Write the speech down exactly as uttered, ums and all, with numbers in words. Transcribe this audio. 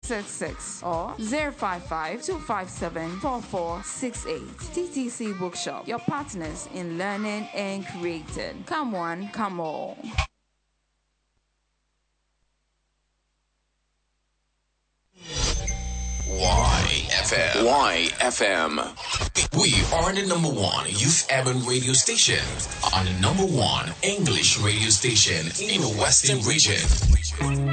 six six or zero five five two five seven four four six eight. T T C Bookshop, your partners in learning and creating. Come one, come all. Y F M. Y F M. We are the number one youth urban radio station and the number one English radio station in the Western region.